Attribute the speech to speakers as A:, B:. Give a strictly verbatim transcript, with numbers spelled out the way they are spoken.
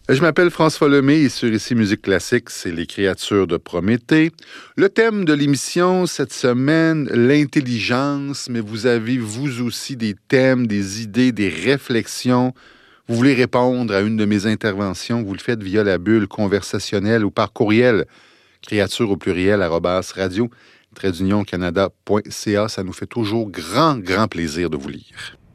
A: Je m'appelle François Lemay et sur Ici Musique Classique, c'est les créatures de Prométhée. Le thème de l'émission cette semaine, l'intelligence, mais vous avez vous aussi des thèmes, des idées, des réflexions. Vous voulez répondre à une de mes interventions, vous le faites via la bulle conversationnelle ou par courriel, créature au pluriel, arobase radio, trait d'union canada point c a. Ça nous fait toujours grand, grand plaisir de vous lire.